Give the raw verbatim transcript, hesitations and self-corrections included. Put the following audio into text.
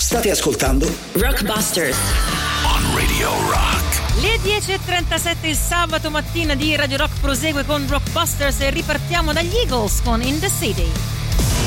State ascoltando Rockbusters on Radio Rock. Le dieci e trentasette il sabato mattina di Radio Rock prosegue con Rockbusters e ripartiamo dagli Eagles con In the City.